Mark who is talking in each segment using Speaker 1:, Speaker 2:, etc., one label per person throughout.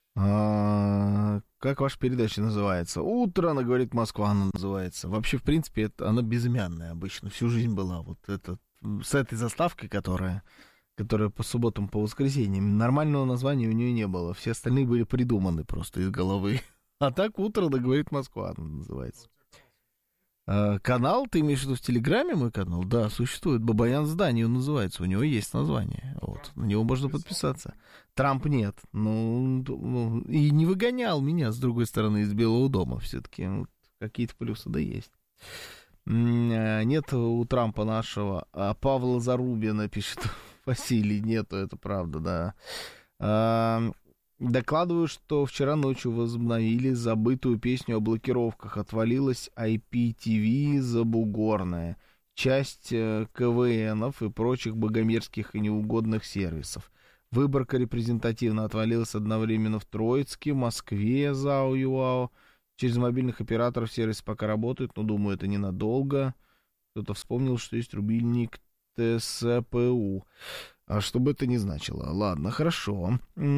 Speaker 1: Как ваша передача называется? «Утро», она говорит, «Москва» она называется. Вообще, в принципе, она безымянная обычно. Всю жизнь была вот с этой заставкой, которая по субботам, по воскресеньям. Нормального названия у нее не было. Все остальные были придуманы просто из головы. А так «Утро», она говорит, «Москва» она называется. Канал, ты имеешь в виду в Телеграме мой канал? Да, существует. Бабаян Здание он называется. У него есть название. Вот. На него можно подписаться. Трамп нет. Ну, и не выгонял меня, с другой стороны, из Белого дома. Все-таки вот, какие-то плюсы да есть. Нет у Трампа нашего. А Павла Зарубина пишет Василий. Нету, это правда, да. Докладываю, что вчера ночью возобновили забытую песню о блокировках. Отвалилась IPTV забугорная. Часть КВНов и прочих богомерзких и неугодных сервисов. Выборка репрезентативно отвалилась одновременно в Троицке, Москве, ЗАО-ЮАО. Через мобильных операторов сервис пока работает, но, думаю, это ненадолго. Кто-то вспомнил, что есть рубильник ТСПУ. А что бы это ни значило. Ладно, хорошо.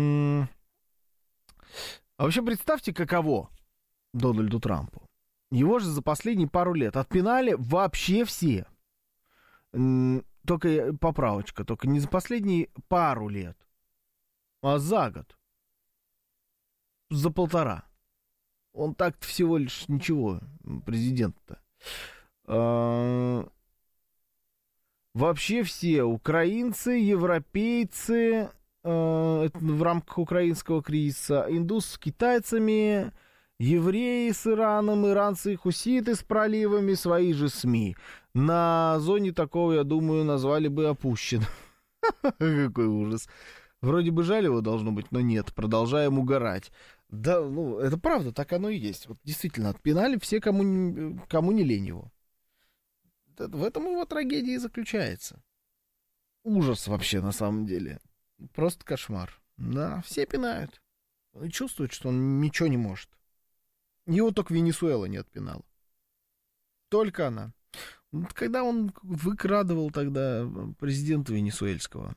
Speaker 1: А вообще представьте, каково Дональду Трампу. Его же за последние пару лет отпинали вообще все. Только поправочка, только не за последние пару лет, а за год. За полтора. Он так-то всего лишь ничего, президент-то. Вообще все, украинцы, европейцы, в рамках украинского кризиса, индусы с китайцами, евреи с Ираном, иранцы и хуситы с проливами, свои же СМИ. На зоне такого, я думаю, назвали бы опущен. Какой ужас. Вроде бы жаль его должно быть, но нет, продолжаем угорать. Да, ну, это правда, так оно и есть. Вот действительно, отпинали все, кому не лень его. В этом его трагедия и заключается. Ужас вообще, на самом деле. Просто кошмар. Да, все пинают. Он чувствует, что он ничего не может. Его только Венесуэла не отпинала. Только она. Вот когда он выкрадывал тогда президента венесуэльского,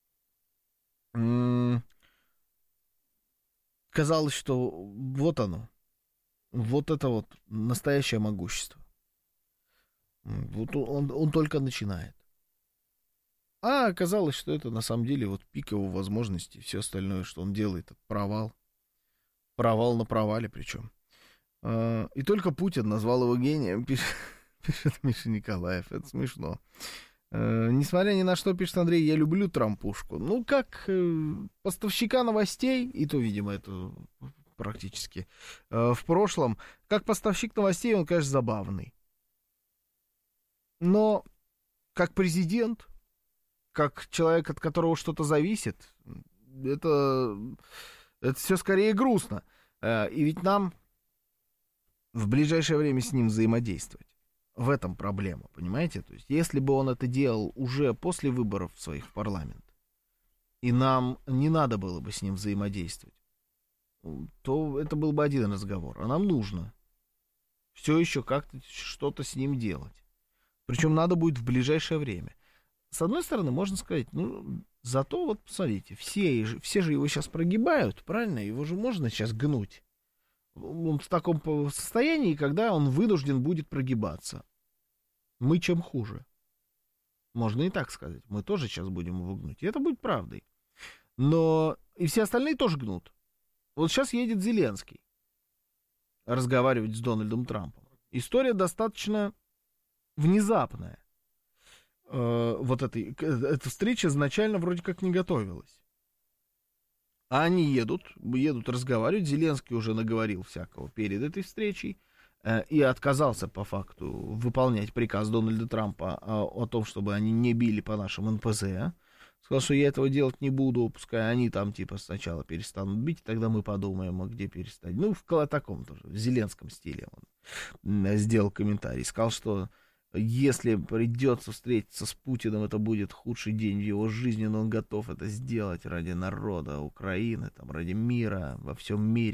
Speaker 1: казалось, что вот оно. Вот это вот настоящее могущество. Вот он только начинает. А оказалось, что это на самом деле вот пик его возможностей. Все остальное, что он делает, это провал. Провал на провале причем. И только Путин назвал его гением, пишет Миша Николаев. Это смешно. Несмотря ни на что, пишет Андрей, я люблю Трампушку. Ну, как поставщика новостей, и то, видимо, это практически в прошлом, как поставщик новостей он, конечно, забавный. Но как президент, как человек, от которого что-то зависит, это все скорее грустно. И ведь нам в ближайшее время с ним взаимодействовать. В этом проблема, понимаете? То есть, если бы он это делал уже после выборов своих в парламент, и нам не надо было бы с ним взаимодействовать, то это был бы один разговор. А нам нужно все еще как-то что-то с ним делать. Причем надо будет в ближайшее время. С одной стороны, можно сказать, ну, зато вот, посмотрите, все же его сейчас прогибают, правильно? Его же можно сейчас гнуть. Он в таком состоянии, когда он вынужден будет прогибаться. Мы чем хуже. Можно и так сказать. Мы тоже сейчас будем его гнуть. И это будет правдой. Но и все остальные тоже гнут. Вот сейчас едет Зеленский разговаривать с Дональдом Трампом. История достаточно внезапная. Вот эта встреча изначально вроде как не готовилась. А они едут разговаривать. Зеленский уже наговорил всякого перед этой встречей и отказался по факту выполнять приказ Дональда Трампа о том, чтобы они не били по нашим НПЗ. Сказал, что я этого делать не буду, пускай они там типа сначала перестанут бить, тогда мы подумаем, а где перестать. Ну, в таком тоже, в зеленском стиле он сделал комментарий. Сказал, что если придется встретиться с Путиным, это будет худший день в его жизни, но он готов это сделать ради народа Украины, там, ради мира во всем мире.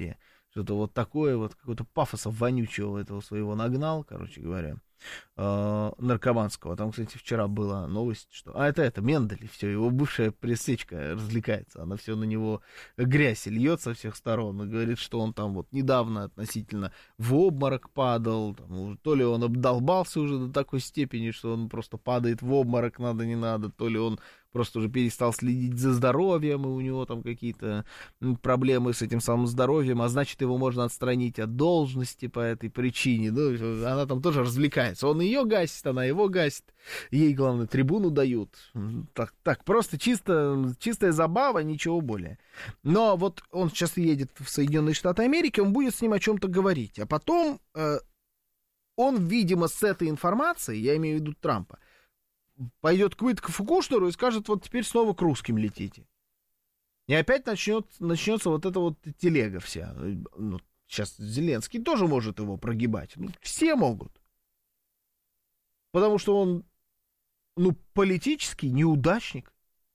Speaker 1: Что-то вот такое, вот какого-то пафоса вонючего этого своего нагнал, короче говоря, наркоманского. Там, кстати, вчера была новость, что... это Мендель, все, его бывшая пресечка развлекается. Она все на него грязь льет со всех сторон. И говорит, что он там вот недавно относительно в обморок падал. Там, то ли он обдолбался уже до такой степени, что он просто падает в обморок, надо, не надо. То ли он просто уже перестал следить за здоровьем, и у него там какие-то проблемы с этим самым здоровьем, а значит, его можно отстранить от должности по этой причине. Ну, она там тоже развлекается. Он ее гасит, она его гасит. Ей, главное, трибуну дают. Так просто чистая забава, ничего более. Но вот он сейчас едет в Соединенные Штаты Америки, он будет с ним о чем-то говорить. А потом он, видимо, с этой информацией, я имею в виду Трампа, пойдет к Уиткофу Кушнеру и скажет, вот теперь снова к русским летите. И опять начнется вот эта вот телега вся. Ну, сейчас Зеленский тоже может его прогибать. Ну, все могут. Потому что он, политический неудачник.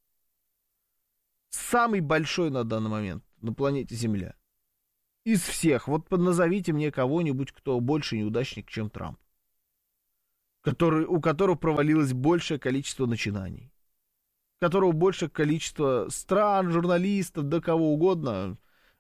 Speaker 1: Самый большой на данный момент на планете Земля. Из всех. Вот назовите мне кого-нибудь, кто больше неудачник, чем Трамп. У которого провалилось большее количество начинаний, у которого большее количество стран, журналистов, да кого угодно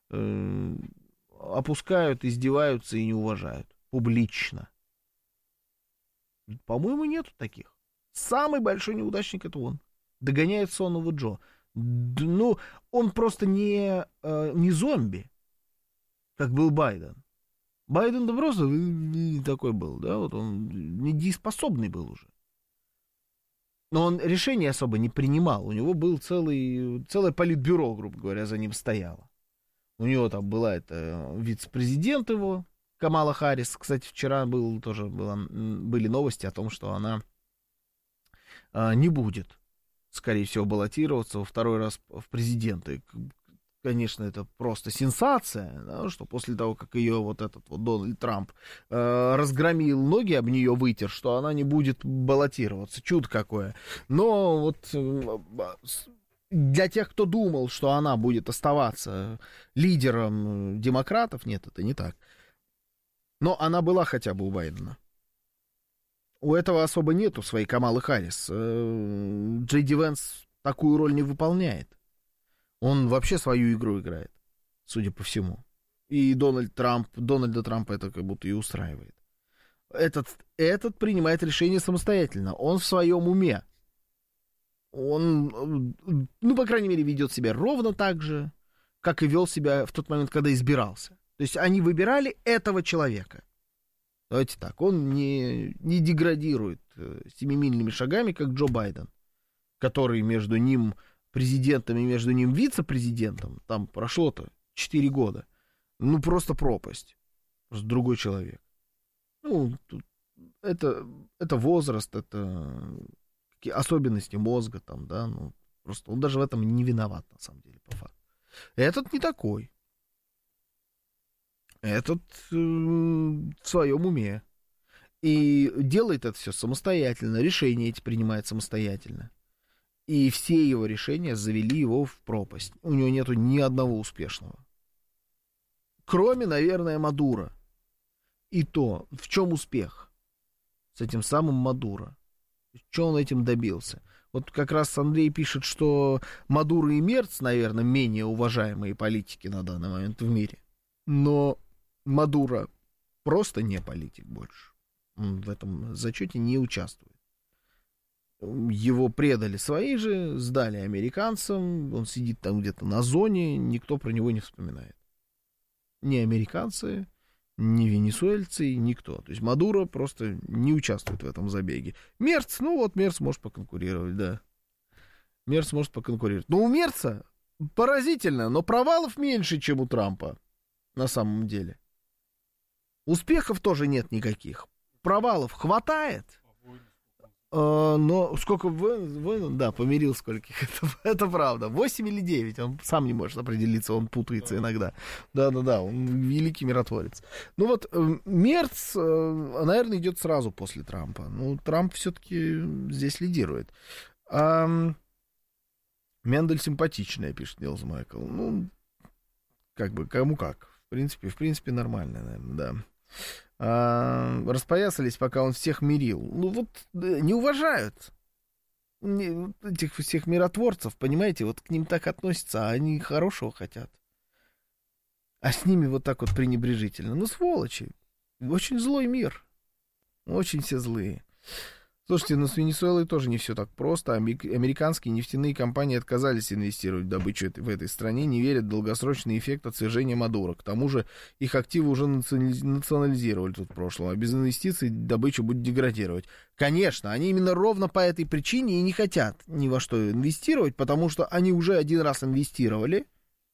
Speaker 1: опускают, издеваются и не уважают публично. По-моему, нету таких. Самый большой неудачник — это он. Догоняет сонного Джо. Ну, он просто не зомби, как был Байден. Байден-то просто такой был, да, вот он недееспособный был уже. Но он решения особо не принимал. У него был целое политбюро, грубо говоря, за ним стояло. У него там была вице-президент его, Камала Харрис. Кстати, вчера были новости о том, что она не будет, скорее всего, баллотироваться во второй раз в президенты. Конечно, это просто сенсация, да, что после того, как ее вот этот вот Дональд Трамп разгромил, ноги об нее вытер, что она не будет баллотироваться. Чудо какое. Но вот для тех, кто думал, что она будет оставаться лидером демократов, нет, это не так. Но она была хотя бы у Байдена. У этого особо нету своей Камалы Харрис. Джей Ди Венс такую роль не выполняет. Он вообще свою игру играет, судя по всему. И Дональда Трампа это как будто и устраивает. Этот принимает решение самостоятельно. Он в своем уме. Он, по крайней мере, ведет себя ровно так же, как и вел себя в тот момент, когда избирался. То есть они выбирали этого человека. Давайте так, он не деградирует семимильными шагами, как Джо Байден, который между ним президентом и между ним вице-президентом, там прошло-то 4 года. Ну, просто пропасть. Просто другой человек. Ну, это возраст, это особенности мозга там, да, ну, просто он даже в этом не виноват, на самом деле, по факту. Этот не такой. Этот в своем уме. И делает это все самостоятельно, решения эти принимает самостоятельно. И все его решения завели его в пропасть. У него нету ни одного успешного. Кроме, наверное, Мадуро. И то, в чем успех с этим самым Мадуро? Что он этим добился? Вот как раз Андрей пишет, что Мадуро и Мерц, наверное, менее уважаемые политики на данный момент в мире. Но Мадуро просто не политик больше. Он в этом зачете не участвует. Его предали свои же, сдали американцам, он сидит там где-то на зоне, никто про него не вспоминает. Ни американцы, ни венесуэльцы, никто. То есть Мадуро просто не участвует в этом забеге. Мерц, Мерц может поконкурировать, да. Мерц может поконкурировать. Но у Мерца поразительно, но провалов меньше, чем у Трампа, на самом деле. Успехов тоже нет никаких. Провалов хватает. Но сколько помирил скольких, это правда. 8 или 9, он сам не может определиться, он путается иногда. Да, он великий миротворец. Ну вот, Мерц, наверное, идет сразу после Трампа. Ну, Трамп все-таки здесь лидирует. Мендель симпатичная, пишет Нилс Майкл. Ну, как бы, кому как. В В принципе, нормально, наверное, да. Распоясались, пока он всех мирил. Ну вот, не уважают этих всех миротворцев, понимаете, вот к ним так относятся, а они хорошего хотят. А с ними вот так вот пренебрежительно. Ну, сволочи. Очень злой мир. Очень все злые. Слушайте, ну с Венесуэлой тоже не все так просто. Американские нефтяные компании отказались инвестировать в добычу в этой стране, не верят в долгосрочный эффект от свержения Мадуро. К тому же их активы уже национализировали тут в прошлом, а без инвестиций добыча будет деградировать. Конечно, они именно ровно по этой причине и не хотят ни во что инвестировать, потому что они уже один раз инвестировали,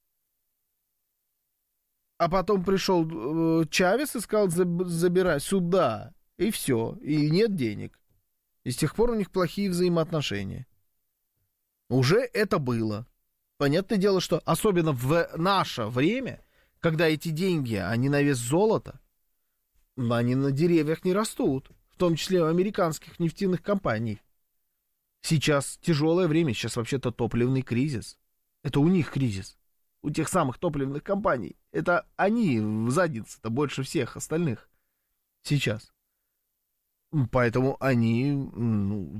Speaker 1: а потом пришел Чавес и сказал, забирай сюда, и все, и нет денег. И с тех пор у них плохие взаимоотношения. Уже это было. Понятное дело, что особенно в наше время, когда эти деньги, они на вес золота, они на деревьях не растут. В том числе у американских нефтяных компаний. Сейчас тяжелое время, сейчас вообще-то топливный кризис. Это у них кризис. У тех самых топливных компаний. Это они в заднице-то больше всех остальных сейчас. Поэтому они